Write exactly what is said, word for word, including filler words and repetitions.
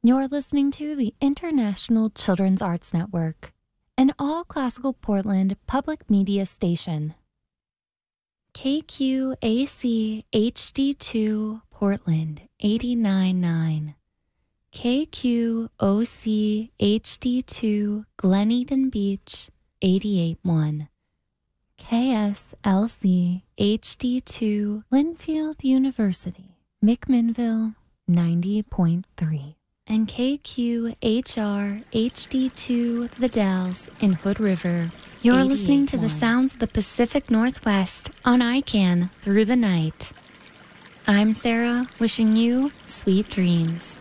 You're listening to the International Children's Arts Network, an all-classical Portland public media station. K Q A C H D two Portland eighty-nine point nine. K Q O C H D two Glen Eden Beach eighty-eight point one. K S L C H D two Linfield University, McMinnville ninety point three. And K Q H R H D two The Dalles in Hood River. You're listening to the sounds of the Pacific Northwest on I C A N Through the Night. I'm Sarah, wishing you sweet dreams.